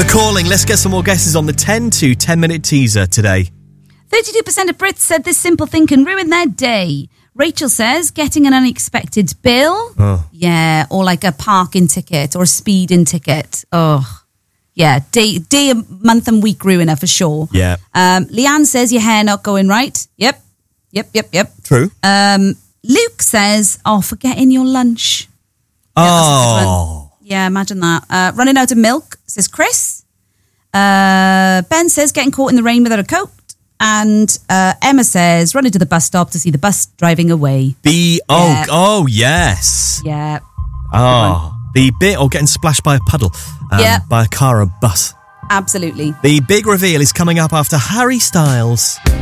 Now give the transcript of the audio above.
calling. Let's get some more guesses on the 10 to 10 minute teaser today. 32% of Brits said this simple thing can ruin their day. Rachel says getting an unexpected bill. Oh. Yeah, or like a parking ticket or a speeding ticket. Oh, yeah, day, month and week ruiner for sure. Yeah. Leanne says your hair not going right. Yep. True. Luke says, forgetting your lunch. Yeah, that's a good one. Yeah, imagine that. Running out of milk, says Chris. Ben says getting caught in the rain without a coat. And Emma says running to the bus stop to see the bus driving away. Yes. Yeah. The bit, or getting splashed by a puddle. By a car or bus. Absolutely. The big reveal is coming up after Harry Styles.